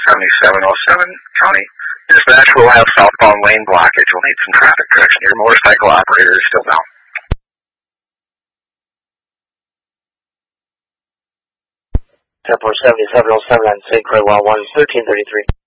7707 County. Dispatch will have southbound lane blockage. We'll need some traffic direction. Your motorcycle operator is still down. 10-4 7707 on St. Croix, 1333.